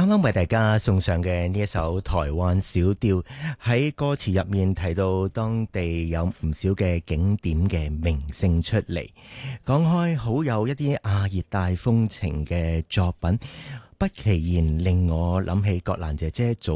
啱啱為大家送上嘅呢一首台灣小調，喺歌詞入面提到當地有唔少嘅景點嘅名勝出嚟。講開好有一啲亞熱帶風情嘅作品，不其然令我諗起葛蘭姐姐早